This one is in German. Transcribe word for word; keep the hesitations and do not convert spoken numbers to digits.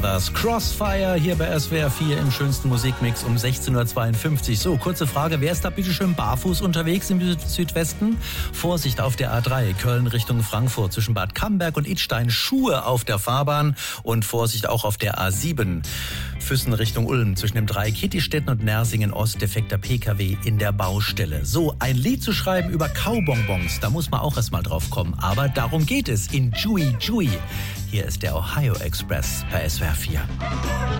Das Crossfire hier bei S W R vier im schönsten Musikmix um sechzehn Uhr zweiundfünfzig. So, kurze Frage, wer ist da bitte schön barfuß unterwegs im Süd- Südwesten? Vorsicht auf der A drei, Köln Richtung Frankfurt, zwischen Bad Camberg und Idstein, Schuhe auf der Fahrbahn und Vorsicht auch auf der A sieben, Füssen Richtung Ulm, zwischen dem Dreieck Kittistetten und Nersingen Ost, defekter P K W in der Baustelle. So, ein Lied zu schreiben über Kaubonbons, da muss man auch erstmal drauf kommen, aber darum geht es in Chewy Chewy. Hier ist der Ohio Express bei S W R vier.